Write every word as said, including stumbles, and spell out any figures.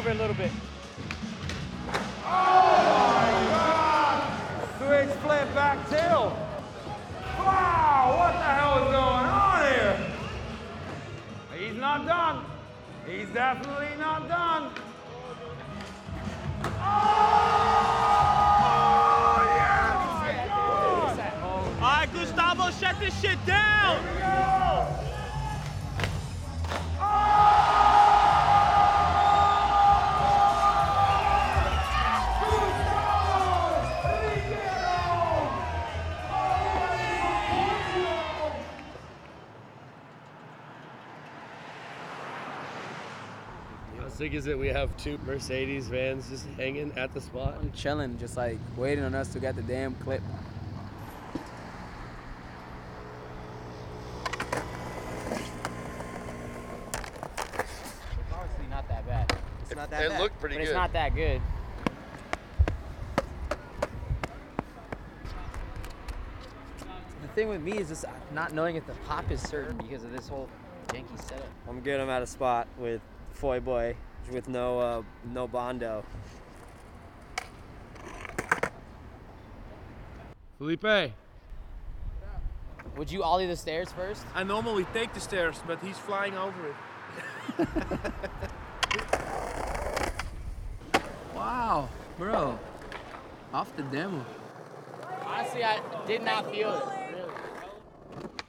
over a little bit. Oh my God! Switch flip back tail. Wow, what the hell is going on here? He's not done. He's definitely not done. Oh, yeah! My God! All right, Gustavo, shut this shit down. Here we go! How sick is it we have two Mercedes vans just hanging at the spot? I'm chilling, just like waiting on us to get the damn clip. It's honestly not that bad. It's not that It bad. looked pretty but good. It's not that good. The thing with me is just not knowing if the pop is certain because of this whole janky setup. I'm good. I'm at a spot with Foy Boy with no uh, no Bondo. Felipe. Would you ollie the stairs first? I normally take the stairs, but he's flying over it. Wow, bro. Off the demo. Honestly, I did not feel it. Really.